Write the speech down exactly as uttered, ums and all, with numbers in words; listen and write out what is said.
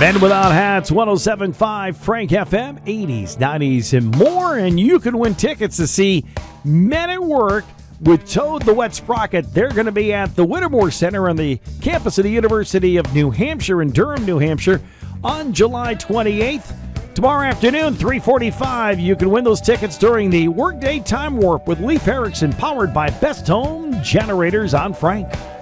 Men Without Hats, one oh seven point five Frank F M, eighties, nineties, and more. And you can win tickets to see Men at Work with Toad the Wet Sprocket. They're going to be at the Whittemore Center on the campus of the University of New Hampshire in Durham, New Hampshire on July twenty-eighth. Tomorrow afternoon, three forty-five, you can win those tickets during the Workday Time Warp with Leif Erikson, powered by Best Home Generators on Frank.